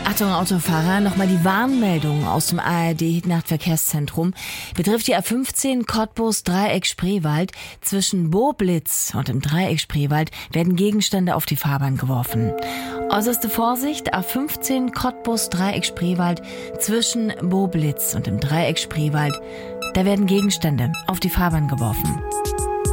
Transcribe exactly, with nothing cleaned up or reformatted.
Achtung, Autofahrer, nochmal die Warnmeldung aus dem A R D-Nachtverkehrszentrum. Betrifft die A fünfzehn Cottbus-Dreieck-Spreewald. Zwischen Boblitz und dem Dreieck Spreewald werden Gegenstände auf die Fahrbahn geworfen. Äußerste Vorsicht, A fünfzehn Cottbus-Dreieck Spreewald. Zwischen Boblitz und dem Dreieck Spreewald. Da werden Gegenstände auf die Fahrbahn geworfen.